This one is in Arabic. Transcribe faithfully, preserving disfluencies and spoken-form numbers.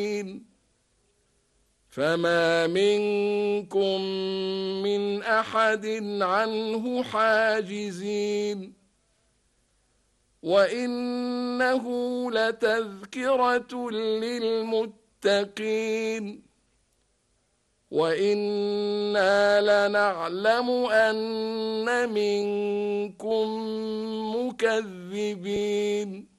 فما منكم من أحد عنه حاجزين وإنه لتذكرة للمتقين وإنا لنعلم أن منكم مكذبين